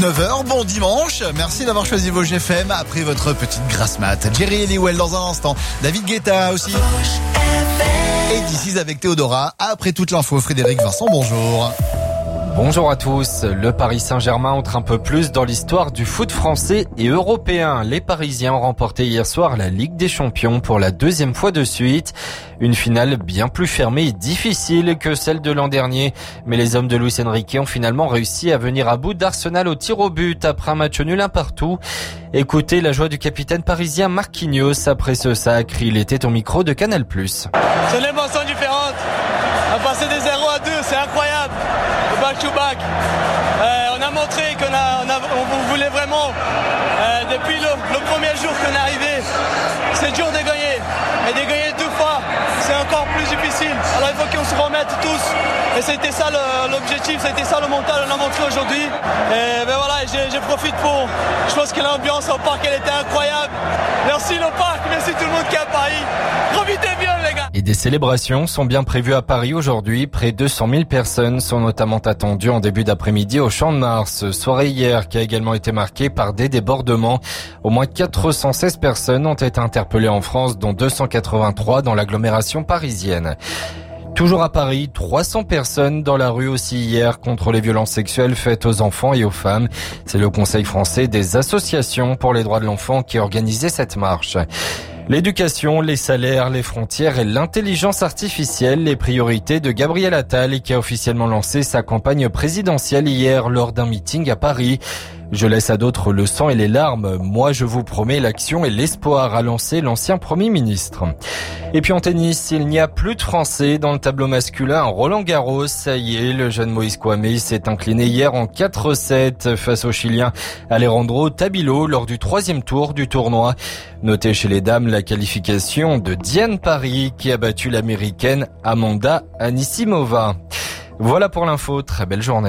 9h, bon dimanche. Merci d'avoir choisi Vosges FM après votre petite grasse mat. Jerry Halliwell dans un instant. David Guetta aussi. Et d'ici avec Théodora. Après toute l'info, Frédéric Vincent, bonjour. Bonjour à tous. Le Paris Saint-Germain entre un peu plus dans l'histoire du foot français et européen. Les Parisiens ont remporté hier soir la Ligue des Champions pour la deuxième fois de suite. Une finale bien plus fermée et difficile que celle de l'an dernier. Mais les hommes de Luis Enrique ont finalement réussi à venir à bout d'Arsenal au tir au but après un match nul 1 partout. Écoutez la joie du capitaine parisien Marquinhos après ce sacre. Il était au micro de Canal+. C'est une émotion différente. On a passé des 0 à 2, c'est incroyable. Le back-to-back. On a montré qu'on voulait vraiment, depuis le premier jour qu'on est arrivé, c'est dur de gagner. Mais de gagner 2 fois, c'est encore plus difficile. Alors il faut qu'on se remette tous. Et c'était ça l'objectif, c'était ça le mental qu'on a montré aujourd'hui. Et ben voilà, je profite pour... Je pense que l'ambiance au parc, elle était incroyable. Merci le parc, merci tout le monde qui est à Paris. Profitez bien les gars. Et des célébrations sont bien prévues à Paris aujourd'hui. Près de 200 000 personnes sont notamment attendues en début d'après-midi au Champ de Mars. Soirée hier qui a également été marquée par des débordements. Au moins 416 personnes ont été interpellées en France, dont 283 dans l'agglomération parisienne. Toujours à Paris, 300 personnes dans la rue aussi hier contre les violences sexuelles faites aux enfants et aux femmes. C'est le Conseil français des associations pour les droits de l'enfant qui a organisé cette marche. L'éducation, les salaires, les frontières et l'intelligence artificielle, les priorités de Gabriel Attal qui a officiellement lancé sa campagne présidentielle hier lors d'un meeting à Paris. Je laisse à d'autres le sang et les larmes. Moi, je vous promets l'action et l'espoir, a lancé l'ancien Premier ministre. Et puis en tennis, il n'y a plus de Français dans le tableau masculin. Roland-Garros, ça y est, le jeune Moïse Kouamé s'est incliné hier en 4-7 face au Chilien Alejandro Tabilo lors du 3e tour du tournoi. Notez chez les dames la qualification de Diane Paris qui a battu l'américaine Amanda Anisimova. Voilà pour l'info, très belle journée.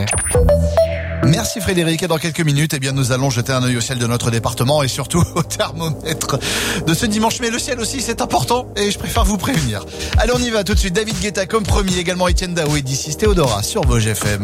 Merci Frédéric, et dans quelques minutes, nous allons jeter un œil au ciel de notre département et surtout au thermomètre de ce dimanche. Mais le ciel aussi, c'est important et je préfère vous prévenir. Allez, on y va tout de suite. David Guetta comme premier, également Etienne Dao et d'ici Théodora sur Vosges FM.